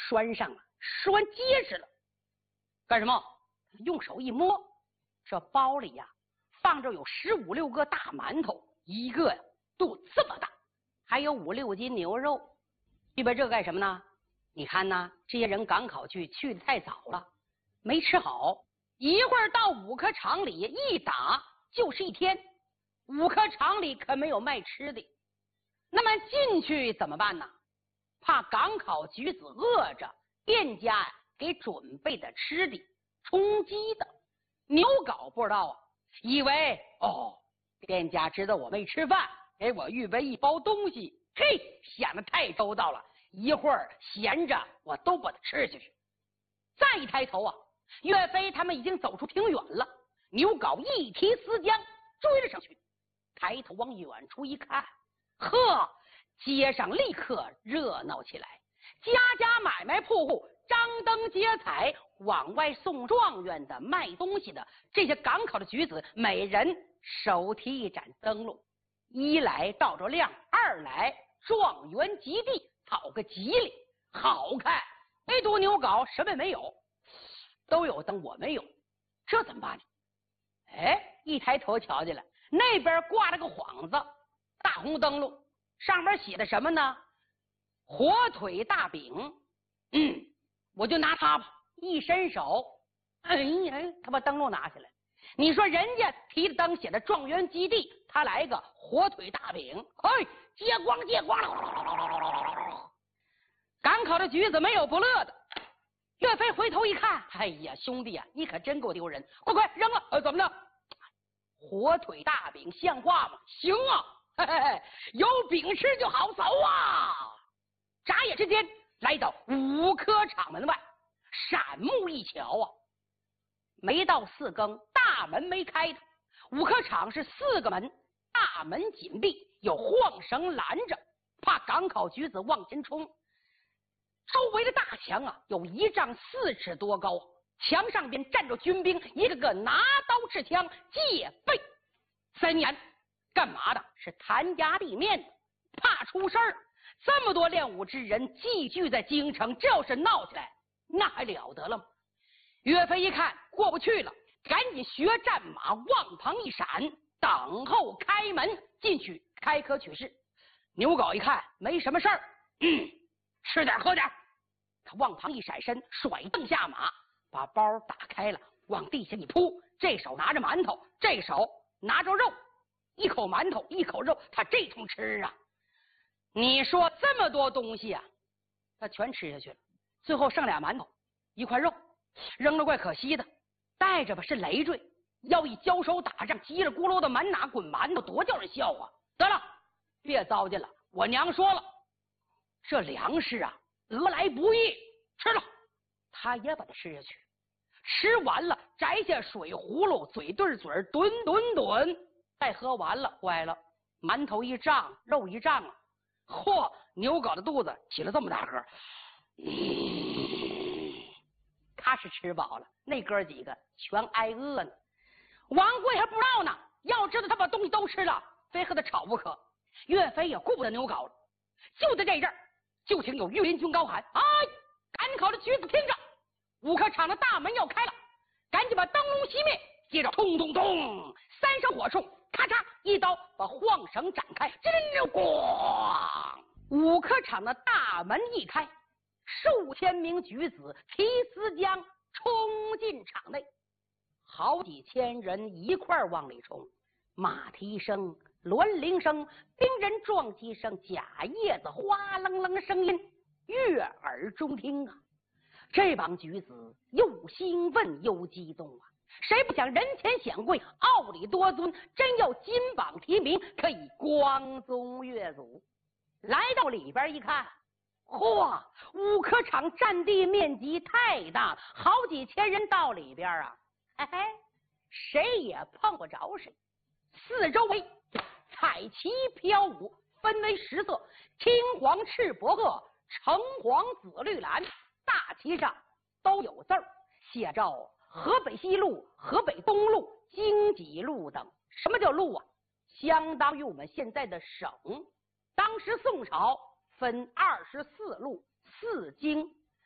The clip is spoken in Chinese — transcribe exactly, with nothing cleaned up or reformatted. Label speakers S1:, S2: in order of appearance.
S1: 拴上了，拴结实了。干什么？用手一摸，这包里呀放着有十五六个大馒头，一个呀肚这么大，还有五六斤牛肉。预备这干什么呢？你看呐，这些人赶考去去的太早了，没吃好，一会儿到五科场里一打就是一天。五科场里可没有卖吃的，那么进去怎么办呢？怕赶考举子饿着，店家给准备的吃的充饥的。牛皋不知道啊，以为哦，店家知道我没吃饭，给我预备一包东西，嘿，想得太周到了，一会儿闲着我都把它吃下去。再一抬头啊，岳飞他们已经走出挺远了，牛皋一提丝缰追了上去，抬头往远处一看，呵，街上立刻热闹起来，家家买卖铺户张灯结彩，往外送状元的卖东西的这些赶考的举子，每人手提一盏灯笼，一来照着亮，二来状元及第，讨个吉利好看。唯独牛皋什么也没有，都有灯我没有，这怎么办呢？哎，一抬头瞧见了，那边挂了个幌子，大红灯笼，上面写的什么呢？火腿大饼。嗯，我就拿它吧，一伸手，哎呀，他把灯笼拿下来。你说人家提着灯写的状元基地，他来个火腿大饼，嘿，接光接光了。赶考的举子没有不乐的。岳飞回头一看，哎呀，兄弟啊，你可真给我丢人，快快扔了！呃，怎么的？火腿大饼像话吗？行啊，嘿嘿嘿，有饼吃就好走啊！眨眼之间来到五科场门外，闪目一瞧啊，没到四更，大门没开的。五科场是四个门，大门紧闭，有晃绳拦着，怕赶考举子往前冲。周围的大墙啊，有一丈四尺多高，墙上边站着军兵，一个个拿刀持枪，戒备森严。干嘛的？是谭家地面的，怕出事儿。这么多练武之人聚聚在京城，这要是闹起来，那还了得了吗？岳飞一看过不去了，赶紧学战马往旁一闪，等候开门进去开科取士。牛皋一看没什么事儿，嗯，吃点喝点。他往旁一闪身，甩蹬下马，把包打开了，往地下一扑，这手拿着馒头，这手拿着肉，一口馒头一口肉，他这通吃啊！你说这么多东西啊，他全吃下去了，最后剩俩馒头一块肉，扔了怪可惜的，带着吧是累赘，要一交手打仗，叽里咕噜的满哪滚馒头，多叫人笑话。得了，别糟践了，我娘说了，这粮食啊得来不易，吃了他也把它吃下去，吃完了摘下水葫芦，嘴对嘴吨吨吨，再喝完了，坏了，馒头一胀，肉一胀啊，嚯，牛皋的肚子起了这么大个，嗯，他是吃饱了，那哥几个全挨饿呢。王贵还不知道呢，要知道他把东西都吃了，非和他吵不可。岳飞也顾不得牛皋了，就在这阵儿，就听有御林军高喊：“哎，赶考的举子听着，五科场的大门要开了，赶紧把灯笼熄灭。”接着咚咚咚三声火铳，咔嚓一刀把晃绳展开，真溜咣！五科场的大门一开，数千名举子提丝缰冲进场内，好几千人一块儿往里冲，马蹄声、銮铃声、兵人撞击声、假叶子哗楞楞声音悦耳中听啊！这帮举子又兴奋又激动啊！谁不想人前显贵，傲里多尊，真要金榜题名，可以光宗越祖。来到里边一看，嚯，五科场占地面积太大，好几千人到里边啊，嘿嘿，谁也碰不着谁。四周围彩旗飘舞，分为十色，青黄赤薄褐，橙黄紫绿蓝，大旗上都有字儿，写着河北西路、河北东路、京畿路等。什么叫路啊？相当于我们现在的省。当时宋朝分二十四路、四京、